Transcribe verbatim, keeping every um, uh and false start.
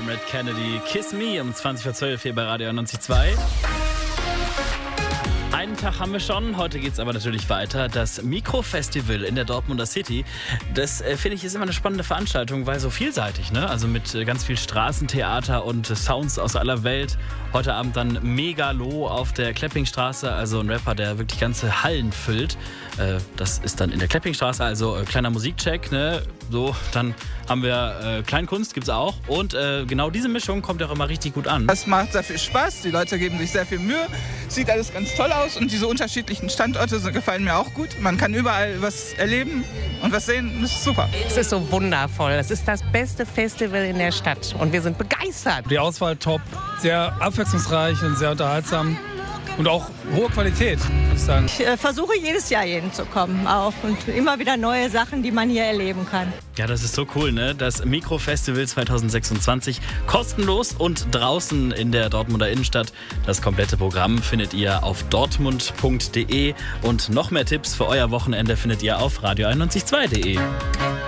Red Kennedy, Kiss Me um zwanzig vor zwölf hier bei Radio einundneunzig Komma zwei. Einen Tag haben wir schon, heute geht es aber natürlich weiter. Das Mikro-Festival in der Dortmunder City, das äh, finde ich ist immer eine spannende Veranstaltung, weil so vielseitig, ne? Also mit äh, ganz viel Straßentheater und äh, Sounds aus aller Welt. Heute Abend dann Megalo auf der Kleppingstraße, also ein Rapper, der wirklich ganze Hallen füllt. Äh, das ist dann in der Kleppingstraße, also äh, kleiner Musikcheck, ne? So, dann haben wir äh, Kleinkunst, gibt's auch. Und äh, genau diese Mischung kommt auch immer richtig gut an. Das macht sehr viel Spaß, die Leute geben sich sehr viel Mühe, sieht alles ganz toll aus und diese unterschiedlichen Standorte gefallen mir auch gut. Man kann überall was erleben und was sehen, das ist super. Es ist so wundervoll, es ist das beste Festival in der Stadt und wir sind begeistert. Die Auswahl top, sehr abwechslungsreich und sehr unterhaltsam. Und auch hohe Qualität, würde ich sagen. Ich äh, versuche jedes Jahr hierhin zu kommen auch und immer wieder neue Sachen, die man hier erleben kann. Ja, das ist so cool, ne? Das Mikro-Festival zwanzig sechsundzwanzig, kostenlos und draußen in der Dortmunder Innenstadt. Das komplette Programm findet ihr auf dortmund punkt de und noch mehr Tipps für euer Wochenende findet ihr auf radio einundneunzig Komma zwei punkt de.